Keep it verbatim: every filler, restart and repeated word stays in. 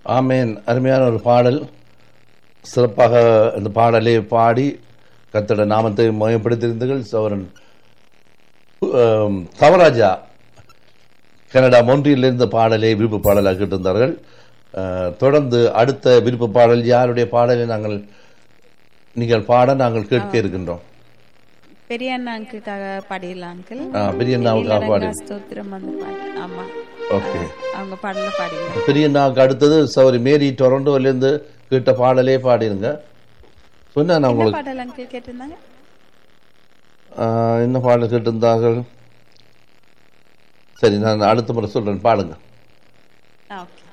ஆமேன். அருமையான ஒரு பாடல். சிறப்பாக இந்த பாடலை பாடி கர்த்தருடைய நாமத்தை மயப்படுத்தியிருந்தீர்கள். சௌரன் தவராஜா கனடா மொன்றியிலிருந்து பாடலை விருப்ப பாடலாக கேட்டிருந்தார்கள். தொடர்ந்து அடுத்த விருப்ப பாடல் யாருடைய பாடலை நாங்கள் நீங்கள் பாட நாங்கள் கேட்க இருக்கின்றோம்? பெரிய அண்ணா அங்கிளுக்காக பாடிடலாம் அங்கிள். பெரிய அண்ணாவுக்காக பாடி ஸ்தோத்திரம் அந்த பாட்டு. ஆமா, ஓகே, அவங்க பாடல பாடிடலாம். பெரிய அண்ணாவுக்கு அடுத்தது சௌரி மேரி டொரண்டோலேருந்து கேட்ட பாடலே பாடிருங்க. சொன்னா நான் உங்களுக்கு பாடல் அங்கிள் கேட்டிருந்தாங்க. என்ன பாடல் கேட்டிருந்தார்கள்? சரி, நான் அடுத்த முறை சொல்றேன், பாடுங்க. ஓகே.